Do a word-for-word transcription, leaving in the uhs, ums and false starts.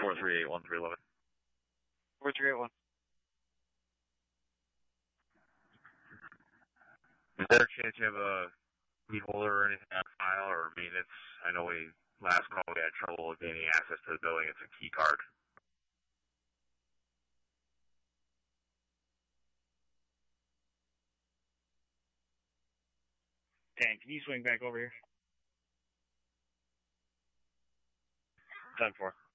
four three eight one three eleven. four three eight one. Is there a chance you have a key holder or anything on file or maintenance? I know we last call we had trouble gaining access to the building. It's a key card. Dan, can you swing back over here? ten four.